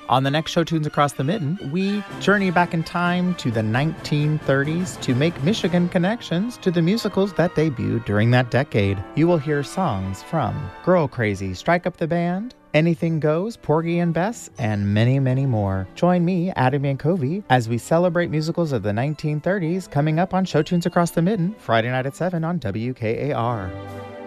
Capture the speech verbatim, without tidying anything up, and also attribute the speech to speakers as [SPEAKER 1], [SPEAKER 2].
[SPEAKER 1] On the next Show Tunes Across the Mitten, we journey back in time to the nineteen thirties to make Michigan connections to the musicals that debuted during that decade. You will hear songs from Girl Crazy, Strike Up the Band, Anything Goes, Porgy and Bess, and many, many more. Join me, Adam Yankovi, as we celebrate musicals of the nineteen thirties coming up on Show Tunes Across the Mitten, Friday night at seven on W K A R.